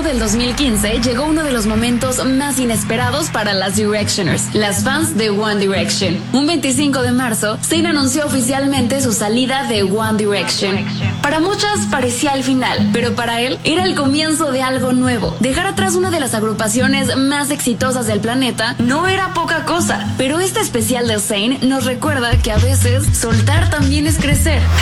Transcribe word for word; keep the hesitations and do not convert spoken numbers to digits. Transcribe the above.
del dos mil quince llegó uno de los momentos más inesperados para las Directioners, las fans de One Direction. Un veinticinco de marzo, Zayn anunció oficialmente su salida de One Direction. Para muchas parecía el final, pero para él era el comienzo de algo nuevo. Dejar atrás una de las agrupaciones más exitosas del planeta no era poca cosa, pero este especial de Zayn nos recuerda que a veces soltar también es crecer.